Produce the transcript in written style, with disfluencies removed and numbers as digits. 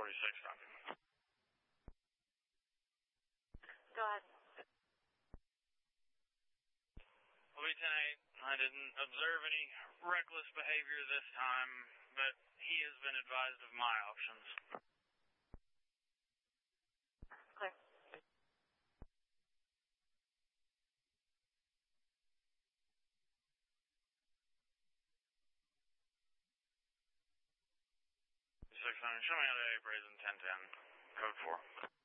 46 document. Go ahead. Lieutenant, I didn't observe any reckless behavior this time, but he has been advised of my options. Clear. 600, show me how the A-Brazen 1010, code 4.